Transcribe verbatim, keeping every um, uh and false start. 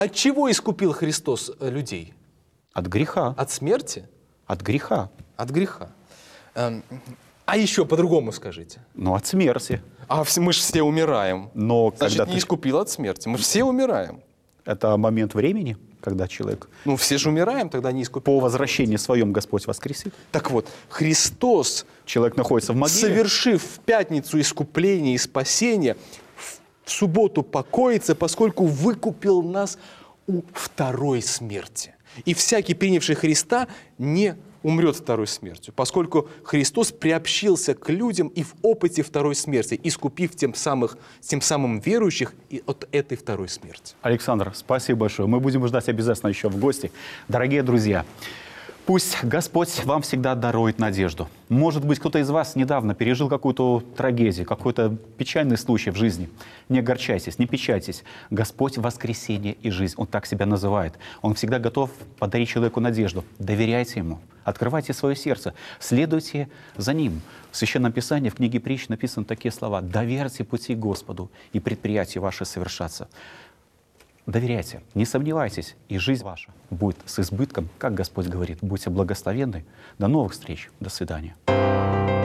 От чего искупил Христос э, людей? От греха. От смерти? От греха. От греха. Эм, А еще по-другому скажите. Но от смерти. А вс- мы же все умираем. Но Значит, когда не ты... искупил от смерти. Мы же все умираем. Это момент времени, когда человек Ну, все же умираем, тогда не искупил. по возвращении своем Господь воскресит. Так вот, Христос, Человек находится в могиле. совершив в пятницу искупление и спасение, в субботу покоится, поскольку выкупил нас у второй смерти. И всякий, принявший Христа, не умрет второй смертью, поскольку Христос приобщился к людям и в опыте второй смерти, искупив тем, самых, тем самым верующих и от этой второй смерти. Александр, спасибо большое. Мы будем ждать обязательно еще в гости. Дорогие друзья, пусть Господь вам всегда дарует надежду. Может быть, кто-то из вас недавно пережил какую-то трагедию, какой-то печальный случай в жизни. Не огорчайтесь, не печальтесь. Господь — воскресение и жизнь. Он так себя называет. Он всегда готов подарить человеку надежду. Доверяйте Ему. Открывайте свое сердце. Следуйте за Ним. В Священном Писании, в книге Притч написаны такие слова: «Доверьте пути Господу, и предприятия ваши совершатся». Доверяйте, не сомневайтесь, и жизнь ваша будет с избытком, как Господь говорит. Будьте благословенны. До новых встреч. До свидания.